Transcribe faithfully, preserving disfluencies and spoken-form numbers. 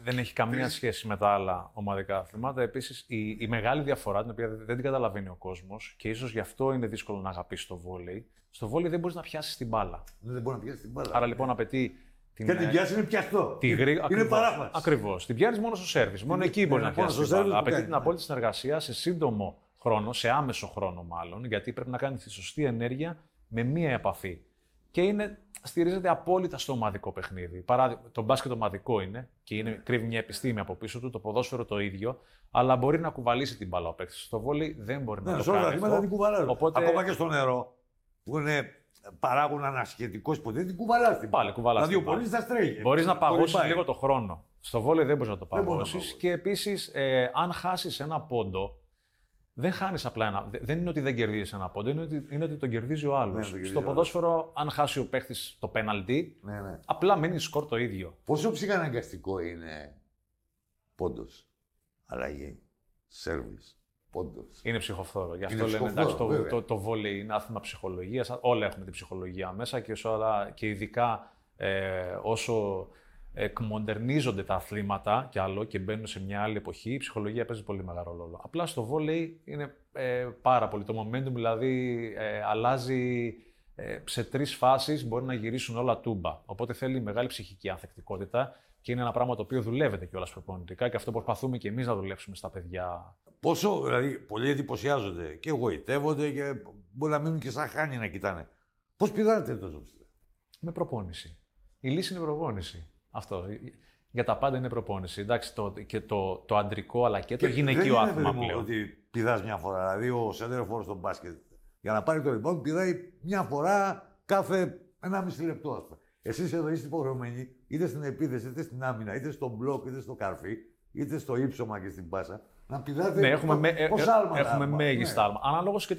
δεν έχει καμία σχέση με τα άλλα ομαδικά αθλήματα. Επίσης, η, η μεγάλη διαφορά, την οποία δεν την καταλαβαίνει ο κόσμος και ίσως γι' αυτό είναι δύσκολο να αγαπήσει το βόλεϊ. Στο βόλεϊ δεν μπορείς να πιάσεις την μπάλα. Δεν μπορεί να πιάσεις την μπάλα. Άρα λοιπόν απαιτεί. Την... Και την πιάσει είναι πιαστό. Τη γρή... Είναι παράφαση. Ακριβώς. Την πιάνεις μόνο στο σέρβις. Μόνο την... εκεί μπορεί να πιάσεις την μπάλα. Απαιτεί την ναι. απόλυτη συνεργασία σε σύντομο χρόνο, σε άμεσο χρόνο μάλλον, γιατί πρέπει να κάνει τη σωστή ενέργεια με μία επαφή. Και είναι, στηρίζεται απόλυτα στο ομαδικό παιχνίδι. Παράδειγμα, το μπάσκετ ομαδικό είναι και είναι, κρύβει μια επιστήμη από πίσω του, το ποδόσφαιρο το ίδιο, αλλά μπορεί να κουβαλήσει την μπάλα ο παίκτης. Στο βόλεϊ δεν μπορεί ναι, να το κάνει. Αυτό. Την Οπότε... Ακόμα και στο νερό, που είναι παράγουν ανασχετικό ποτέ, την κουβαλάς την Πάλι κουβαλάς. Δηλαδή ο πολίτης θα στρέχει. Μπορείς να παγώσεις λίγο το χρόνο. Στο βόλεϊ δεν μπορείς να το παγώσεις. Και επίσης, ε, αν χάσεις ένα πόντο, δεν χάνεις απλά ένα. Δεν είναι ότι δεν κερδίζεις ένα πόντο, είναι ότι, είναι ότι τον κερδίζει ο άλλος. Ναι, στο ποδόσφαιρο, αν χάσει ο παίχτης το πέναλτι, ναι, ναι. απλά μένει σκορ το ίδιο. Πόσο ψυχαναγκαστικό είναι πόντος, αλλαγή, σέρβις, πόντος. Είναι ψυχοφθόρο. Γι' αυτό λένε εντάξει, το, το, το βόλεϊ είναι άθλημα ψυχολογίας. Όλα έχουμε την ψυχολογία μέσα και, όλα, και ειδικά ε, όσο εκμοντερνίζονται τα αθλήματα κι άλλο και μπαίνουν σε μια άλλη εποχή, η ψυχολογία παίζει πολύ μεγάλο ρόλο. Απλά στο βόλεϊ είναι ε, πάρα πολύ. Το momentum δηλαδή ε, αλλάζει ε, σε τρεις φάσεις, μπορεί να γυρίσουν όλα τούμπα. Οπότε θέλει μεγάλη ψυχική ανθεκτικότητα και είναι ένα πράγμα το οποίο δουλεύεται κιόλας προπονητικά και αυτό προσπαθούμε κι εμείς να δουλέψουμε στα παιδιά. Πόσο, δηλαδή, πολλοί εντυπωσιάζονται και εγωιτεύονται και μπορεί να μείνουν και σαν χάνη να κοιτάνε. Πώς πηδάτε τόσο ψηλά? Με προπόνηση. Η λύση είναι προπόνηση. Αυτό. Για τα πάντα είναι προπόνηση. Εντάξει, το, και το, το αντρικό αλλά και το και γυναικείο άθλημα πλέον. Δεν είναι ότι πηδάς μια φορά. Δηλαδή ο σέντερφορ στο μπάσκετ για να πάρει το rebound πηδάει μια φορά κάθε ενάμιση λεπτό, ας πούμε. Εσείς εδώ είστε υποχρεωμένοι είτε στην επίθεση, είτε στην άμυνα, είτε στο μπλοκ, είτε στο καρφί, είτε στο ύψωμα και στην πάσα να πηδάτε. Ναι, έχουμε, με, πόσα άλματα. Έχουμε μέγιστα άλμα. Ανάλογος και